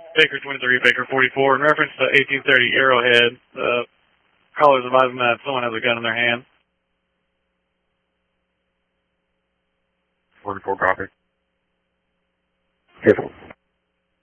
Baker 23, Baker 44. In reference to 1830 Arrowhead, the caller's advising that someone has a gun in their hand. 44 copy. Careful.